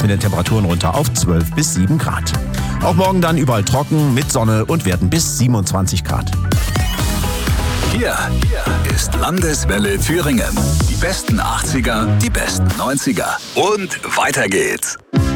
geht's mit den Temperaturen runter auf 12 bis 7 Grad. Auch morgen dann überall trocken mit Sonne und Werten bis 27 Grad. Hier ist Landeswelle Thüringen. Die besten 80er, die besten 90er. Und weiter geht's.